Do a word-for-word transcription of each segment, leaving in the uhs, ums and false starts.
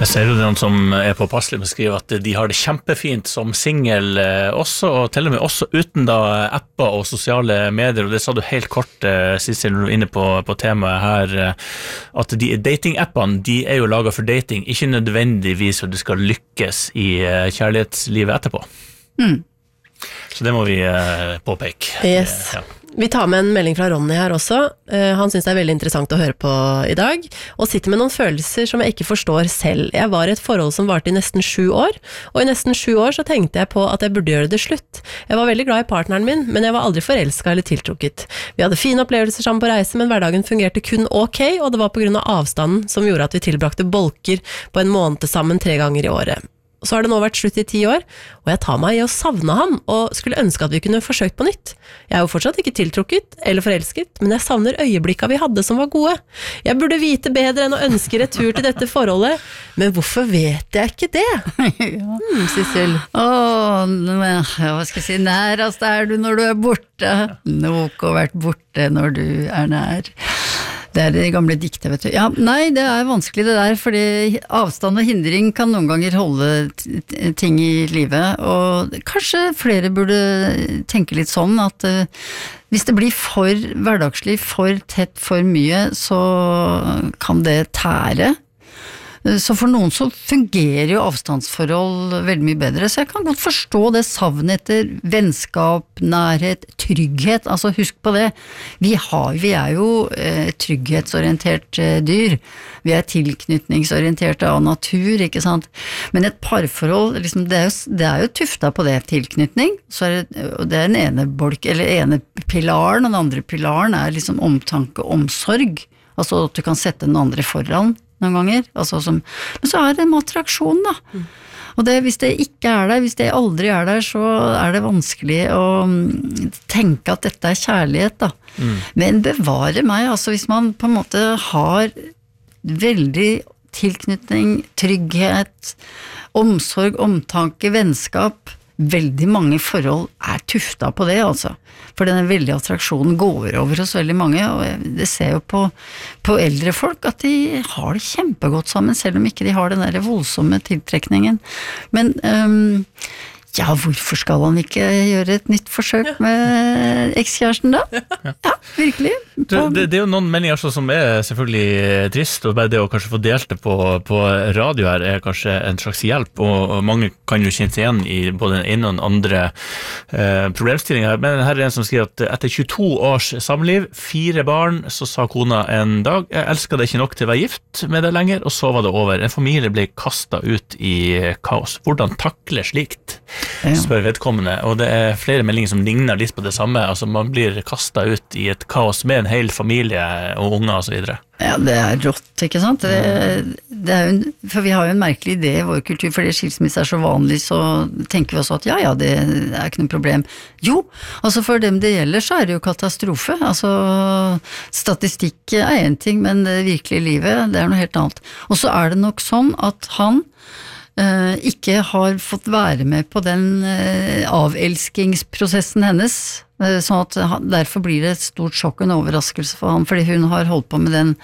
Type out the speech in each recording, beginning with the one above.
Jeg ser jo noen som er påpasselig med å skrive at de har det kjempefint som single også, og til og med også uten da apper og sosiale medier, og det sa du helt kort sist når du var inne på, på temaet her, at de dating-appene, de er jo laget for dating, ikke nødvendigvis for at du skal lykkes i kjærlighetslivet etterpå. Mm. Så det må vi påpeke. Yes. Ja. Vi tar med en melding fra Ronny her også. Uh, han synes det er veldig interessant å høre på i dag, og sitter med noen følelser som jeg ikke forstår selv. Jeg var i et forhold som varte i nesten sju år, og i nesten sju år så tenkte jeg på at jeg burde gjøre det slutt. Jeg var veldig glad i partneren min, men jeg var aldri forelsket eller tiltrukket. Vi hadde fine opplevelser sammen på reise, men hverdagen fungerte kun ok, og det var på grunn av avstanden som gjorde at vi tilbrakte bolker på en måned sammen tre ganger i året. Så har det nå vært slutt i ti år, og jeg tar meg i å savne ham, og skulle ønske at vi kunne forsøkt på nytt. Jeg er jo fortsatt ikke tiltrukket eller forelsket, men jeg savner øyeblikka vi hadde som var gode. Jeg burde vite bedre enn å ønske retur til dette forholdet, men hvorfor vet jeg ikke det? Ja. Hmm, Sissel. Åh, hva skal jeg si, nærast er du når du er borte. Nok å vært borte når du er nær. Det er det gamle diktet, vet du. Ja, nei, det er vanskelig det der, fordi avstand og hindring kan noen ganger holde ting i livet, og kanskje flere burde tenke litt sånn at uh, hvis det blir for hverdagslig, for tett, for mye, så kan det tære. Så for noen så fungerer jo avstandsforhold veldig mye bedre, så jeg kan godt forstå det savnet etter vennskap, nærhet, trygghet, altså husk på det, vi, har, vi er jo eh, trygghetsorientert eh, dyr, vi er tilknytningsorienterte av natur, ikke sant, men et parforhold, liksom, det, er jo, det er jo tufta på det, tilknytning, så er det, det er den ene bolk, eller ene pilaren, og den andre pilaren er liksom omtanke, omsorg, altså at du kan sette den andre foran, noen ganger, altså som, men så er det en attraksjon da, mm. og det, hvis det ikke er der, hvis det aldri er der, så er det vanskelig å tenke at dette er kjærlighet da, mm. men bevare meg, altså hvis man på en måte har veldig tilknytning, trygghet, omsorg, omtanke, vennskap, veldig mange forhold er tufta på det altså, for denne veldige attraksjonen går over hos veldig mange, og det ser jo på, på eldre folk at de har det kjempegodt sammen, selv om ikke de har den der voldsomme tiltrekningen, men um, ja, hvorfor skal han ikke gjøre et nytt forsøk ja. Med ekskjæresten da? Ja, ja virkelig. Det, det, det er jo noen meninger som er selvfølgelig trist, og bare det å kanskje få delt det på, på radio her er kanskje en slags hjelp, og, og mange kan jo kjenne seg igjen i både den ene og den andre eh, problemstillinger. Men her er en som skriver at etter tjueto års samliv, fire barn, så sa kona en dag, jeg elsker deg ikke nok til å være gift med deg lenger, og så var det over. En familie ble kastet ut i kaos. Hvordan takle slikt? Ja. Spør vedkommende, og det er flere meldinger som ligner litt på det samme, altså man blir kastet ut i et kaos med en hel familie og unger og så videre. Ja, det er rått, ikke sant? Det, det er jo en, for vi har jo en merkelig idé i vår kultur, fordi skilsmisse er så vanlig, så tenker vi også at ja, ja, det er ikke noe problem. Jo, altså for dem det gjelder, så er det jo katastrofe. Altså, statistikk er en ting, men det virkelige livet, det er noe helt annet. Og så er det nok sånn at han Uh, ikke har fått være med på den uh, avelskingsprosessen hennes, uh, sånn at han, derfor blir det et stort sjokk og en overraskelse for han, fordi hun har holdt på med den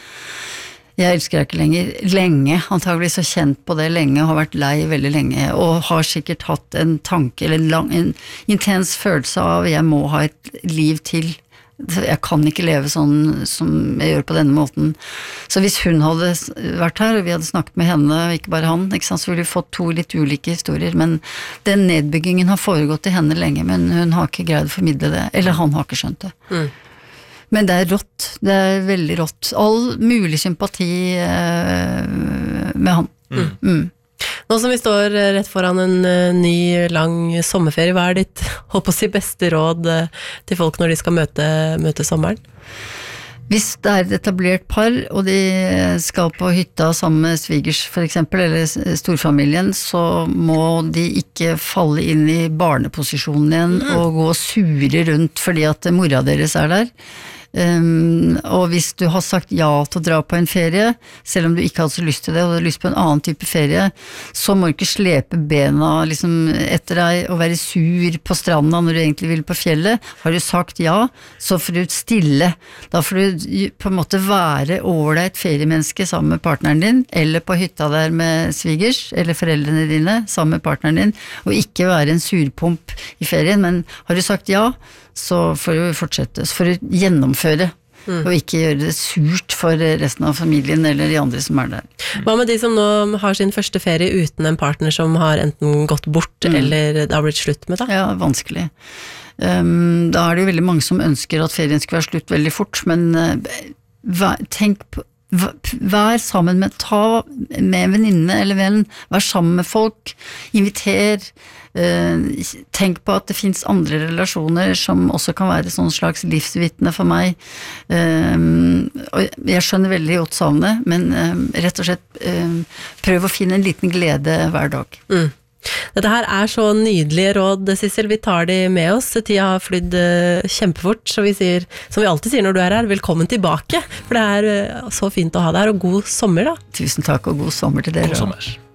jeg elsker deg ikke lenger, lenge, antagelig så kjent på det lenge, har vært lei veldig lenge, og har sikkert hatt en tanke, eller en, lang, en intens følelse av jeg må ha et liv til, jeg kan ikke leve sånn som jeg gjør på denne måten. Så hvis hun hadde vært her, og vi hadde snakket med henne, ikke bare han, ikke sant, så ville vi fått to litt ulike historier, men den nedbyggingen har foregått i henne lenge, men hun har ikke greid å formidle det, eller han har ikke skjønt det. Mm. Men det er rått, det er veldig rått. All mulig sympati eh, med han. Mm. Mm. Nå som vi står rett foran en uh, ny, lang sommerferie, hva er ditt, håper på å si, beste råd uh, til folk når de skal møte, møte sommeren? Hvis det er et etablert par, og de skal på hytta sammen med svigers for eksempel, eller storfamilien, så må de ikke falle inn i barneposisjonen igjen, mm. og gå og sure rundt fordi at mora deres er der. Um, og hvis du har sagt ja til å dra på en ferie, selv om du ikke hadde så lyst til det, og du hadde lyst på en annen type ferie, så må du ikke slepe bena liksom, etter deg og være sur på stranda når du egentlig vil på fjellet. Har du sagt ja, så får du stille. Da får du på en måte være ålreit feriemenneske sammen med partneren din, eller på hytta der med svigers, eller foreldrene dine sammen med partneren din, og ikke være en surpump i ferien, men har du sagt ja, så får du fortsette, så får du gjennomføre, mm. og ikke gjøre det surt for resten av familien eller de andre som er der. Hva med de som nå har sin første ferie uten en partner som har enten gått bort, mm. eller det har blitt slutt med da? Ja, vanskelig. Um, da er det jo veldig mange som ønsker at ferien skal være slutt veldig fort, men uh, tenk på vær sammen med, ta med venninne eller venn, vær sammen med folk, inviter, eh, tenk på at det finnes andre relasjoner som også kan være sånn slags livsvitne for meg, eh, og jeg skjønner veldig godt savnet, men eh, rett og slett eh, prøv å finne en liten glede hver dag. Mm. Dette her er så nydelige råd, Sissel, vi tar de med oss. Tida har flydd kjempefort, så vi sier, som vi alltid sier når du er her, velkommen tilbake, for det er så fint å ha deg her, og god sommer da. Tusen takk, og god sommer til dere. God sommer.